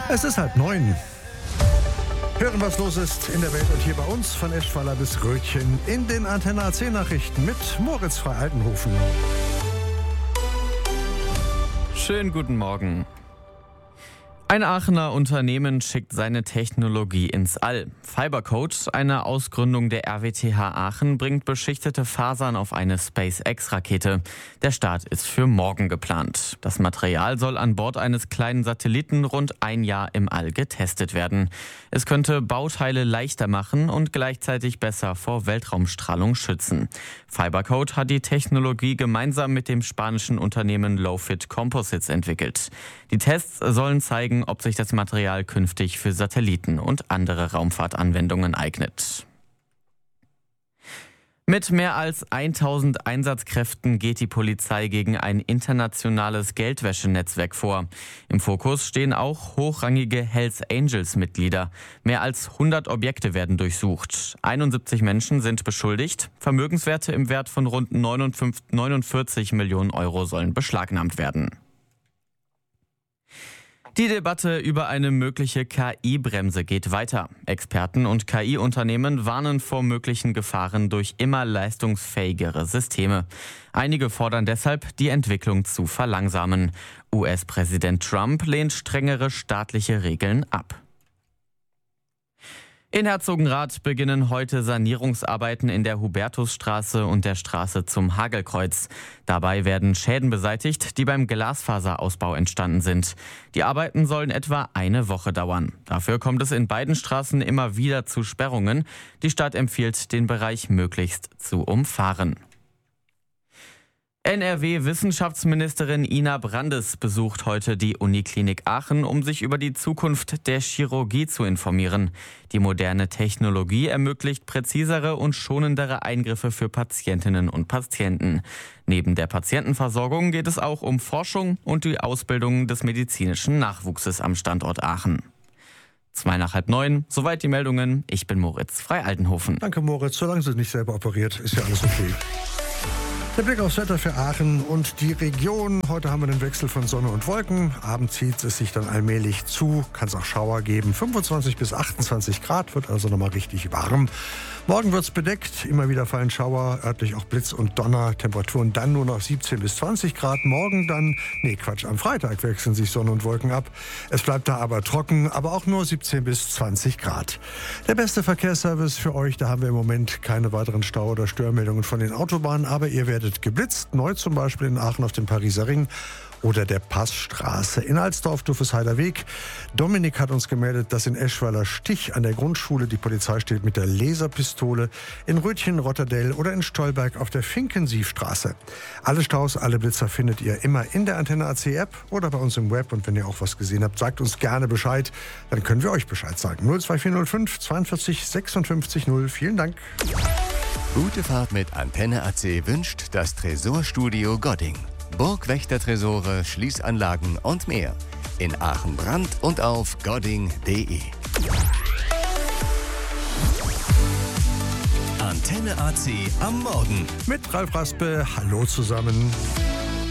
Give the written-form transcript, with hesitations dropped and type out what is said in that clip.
Es ist 8:30. Hören, was los ist in der Welt und hier bei uns von Eschweiler bis Rötchen in den Antenne AC Nachrichten mit Moritz Frei-Altenhofen. Schönen guten Morgen. Ein Aachener Unternehmen schickt seine Technologie ins All. Fibercode, eine Ausgründung der RWTH Aachen, bringt beschichtete Fasern auf eine SpaceX-Rakete. Der Start ist für morgen geplant. Das Material soll an Bord eines kleinen Satelliten rund ein Jahr im All getestet werden. Es könnte Bauteile leichter machen und gleichzeitig besser vor Weltraumstrahlung schützen. Fibercode hat die Technologie gemeinsam mit dem spanischen Unternehmen Low-Fit Composites entwickelt. Die Tests sollen zeigen, ob sich das Material künftig für Satelliten und andere Raumfahrtanwendungen eignet. Mit mehr als 1000 Einsatzkräften geht die Polizei gegen ein internationales Geldwäschenetzwerk vor. Im Fokus stehen auch hochrangige Hells Angels-Mitglieder. Mehr als 100 Objekte werden durchsucht. 71 Menschen sind beschuldigt. Vermögenswerte im Wert von rund 49 Millionen Euro sollen beschlagnahmt werden. Die Debatte über eine mögliche KI-Bremse geht weiter. Experten und KI-Unternehmen warnen vor möglichen Gefahren durch immer leistungsfähigere Systeme. Einige fordern deshalb, die Entwicklung zu verlangsamen. US-Präsident Trump lehnt strengere staatliche Regeln ab. In Herzogenrath beginnen heute Sanierungsarbeiten in der Hubertusstraße und der Straße zum Hagelkreuz. Dabei werden Schäden beseitigt, die beim Glasfaserausbau entstanden sind. Die Arbeiten sollen etwa eine Woche dauern. Dafür kommt es in beiden Straßen immer wieder zu Sperrungen. Die Stadt empfiehlt, den Bereich möglichst zu umfahren. NRW-Wissenschaftsministerin Ina Brandes besucht heute die Uniklinik Aachen, um sich über die Zukunft der Chirurgie zu informieren. Die moderne Technologie ermöglicht präzisere und schonendere Eingriffe für Patientinnen und Patienten. Neben der Patientenversorgung geht es auch um Forschung und die Ausbildung des medizinischen Nachwuchses am Standort Aachen. 8:02, soweit die Meldungen. Ich bin Moritz Frei-Altenhofen. Danke, Moritz. Solange Sie nicht selber operiert, ist ja alles okay. Der Blick aufs Wetter für Aachen und die Region. Heute haben wir den Wechsel von Sonne und Wolken. Abends zieht es sich dann allmählich zu. Kann es auch Schauer geben. 25 bis 28 Grad, wird also nochmal richtig warm. Morgen wird es bedeckt. Immer wieder fallen Schauer, örtlich auch Blitz und Donner. Temperaturen dann nur noch 17 bis 20 Grad. Morgen dann, am Freitag wechseln sich Sonne und Wolken ab. Es bleibt da aber trocken, aber auch nur 17 bis 20 Grad. Der beste Verkehrsservice für euch. Da haben wir im Moment keine weiteren Stau- oder Störmeldungen von den Autobahnen. Aber ihr werdet geblitzt, neu zum Beispiel in Aachen auf dem Pariser Ring oder der Passstraße. In Alsdorf, Duffesheider Weg. Dominik hat uns gemeldet, dass in Eschweiler Stich an der Grundschule die Polizei steht mit der Laserpistole, in Rötchen, Rotterdell oder in Stolberg auf der Finkensiefstraße. Alle Staus, alle Blitzer findet ihr immer in der Antenne AC App oder bei uns im Web. Und wenn ihr auch was gesehen habt, sagt uns gerne Bescheid. Dann können wir euch Bescheid sagen. 02405 42 56 0. Vielen Dank. Gute Fahrt mit Antenne AC wünscht das Tresorstudio Godding. Burgwächtertresore, Schließanlagen und mehr. In Aachen-Brand und auf godding.de. Antenne AC am Morgen. Mit Ralf Raspe. Hallo zusammen.